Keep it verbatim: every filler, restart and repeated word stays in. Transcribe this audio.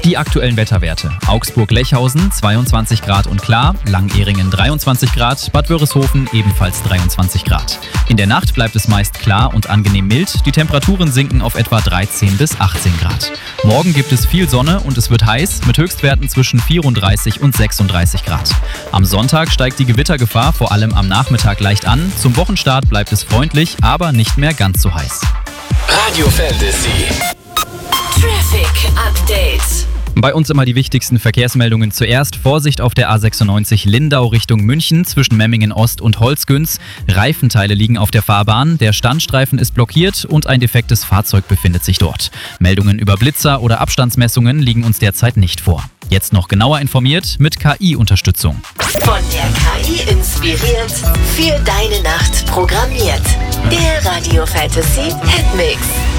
Die aktuellen Wetterwerte. Augsburg-Lechhausen zweiundzwanzig Grad und klar, Langehringen dreiundzwanzig Grad, Bad Wörishofen ebenfalls dreiundzwanzig Grad. In der Nacht bleibt es meist klar und angenehm mild, die Temperaturen sinken auf etwa dreizehn bis achtzehn Grad. Morgen gibt es viel Sonne und es wird heiß mit Höchstwerten zwischen vierunddreißig und sechsunddreißig Grad. Am Sonntag steigt die Gewittergefahr vor allem am Nachmittag leicht an, zum Wochenstart bleibt es freundlich, aber nicht mehr ganz so heiß. Radio Fantasy Traffic Update. Bei uns immer die wichtigsten Verkehrsmeldungen zuerst. Vorsicht auf der A sechsundneunzig Lindau Richtung München zwischen Memmingen Ost und Holzgünz. Reifenteile liegen auf der Fahrbahn, der Standstreifen ist blockiert und ein defektes Fahrzeug befindet sich dort. Meldungen über Blitzer oder Abstandsmessungen liegen uns derzeit nicht vor. Jetzt noch genauer informiert mit K I-Unterstützung. Von der K I inspiriert, für deine Nacht programmiert. Der Radio Fantasy Hitmix.